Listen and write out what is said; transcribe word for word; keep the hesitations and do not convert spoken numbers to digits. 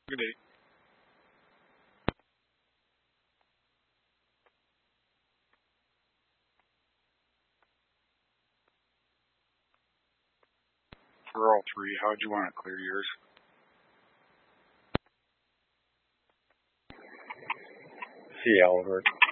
Good day. For all three, how'd you want to clear yours? See how it works.